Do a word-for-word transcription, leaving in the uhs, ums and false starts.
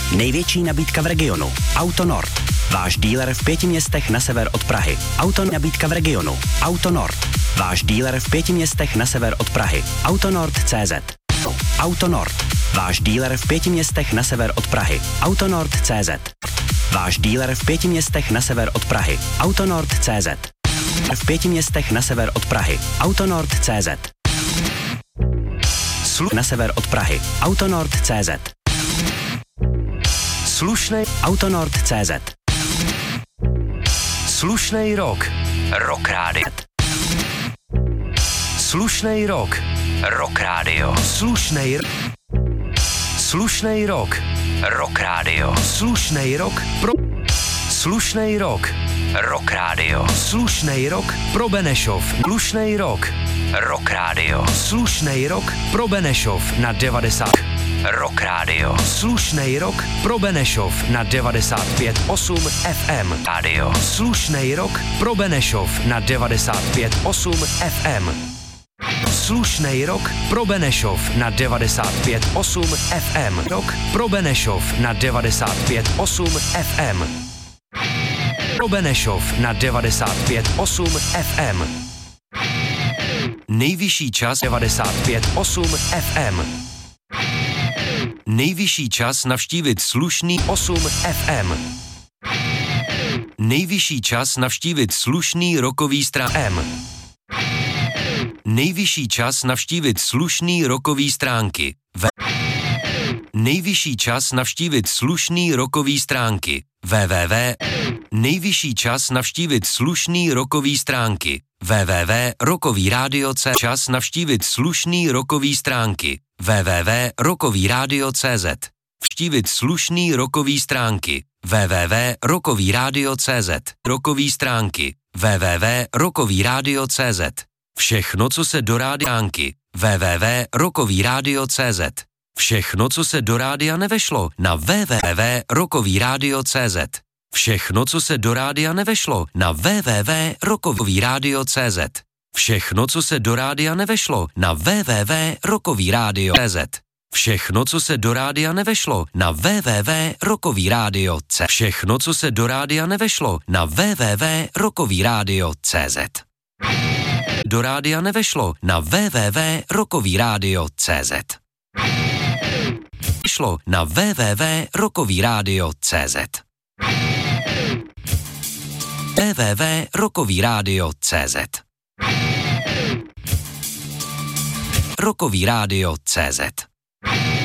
Největší nabídka v regionu. Auto Nord. Váš dealer v pěti městech na sever od Prahy. Auto nabídka v regionu. Auto Nord. Váš dealer v pěti městech na sever od Prahy. Autonord tečka cé zet. Auto Nord. Váš dealer v pěti městech na sever od Prahy. Autonord tečka cé zet. Váš dealer v pěti městech na sever od Prahy. Autonord tečka cé zet. V pěti městech na sever od Prahy. Autonord tečka cé zet. Slu na sever od Prahy. Autonord tečka cé zet. Slušnej Autonord tečka cé zet. Slušnej rok. Rock Radio. Slušnej rok. Rock Radio. Slušnej Slušnej rok. Rock Radio. Slušnej rok pro Slušnej rok. Rock Radio. Slušnej rok pro Benešov. Slušnej rok. Rock Radio. Slušnej rok pro Benešov na devadesát. Rock Radio. Slušnej rok pro Benešov na devadesát pět osm F M. Radio. Slušnej rok pro Benešov na devadesát pět osm F M. Slušnej rok pro Benešov na devadesát pět osm F M. Rok pro Benešov na devadesát pět osm F M. Pro Benešov na devadesát pět osm F M. Nejvyšší čas devadesát pět osm F M. Nejvyšší čas navštívit slušný osm F M. Nejvyšší čas navštívit slušný rokový strán M. Nejvyšší čas navštívit slušný rokový stránky. V. Nejvyšší čas navštívit slušný rokový stránky. www. Nejvyšší čas navštívit slušný rokový stránky. www. Rokový rádio C. Čas navštívit slušný rokový stránky. www. Rokový rádio C Z. Navštívit slušný rokový stránky. www. Rokový rádio C Z. Rokový stránky. www. Rokový rádio C Z. Všechno, co se do rádiánky. www. Rokový rádio C Z. Všechno, co se do rádia nevešlo, na www. Rokový rádio C Z. Všechno, co se do rádia nevešlo, na www. Rokový rádio C Z. Všechno, co se do rádia nevešlo, na www. Rokový rádio C Z. Všechno, co se do rádia nevešlo, na www. Rokový rádio C. Všechno, co se do rádia nevešlo, na www. Rokový rádio C Z. Do rádia nevešlo, na www. Rokový rádio C Z. Šlo na www. Rokový rádio C Z. www. Rokový rádio C Z. Rokový rádio C Z.